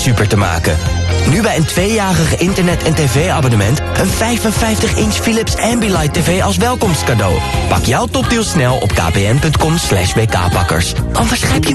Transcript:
super te maken. Nu bij een 2-jarig internet- en tv-abonnement een 55-inch Philips Ambilight TV als welkomstcadeau. Pak jouw topdeal snel op kpn.com/WKpakkers. Anders grijp je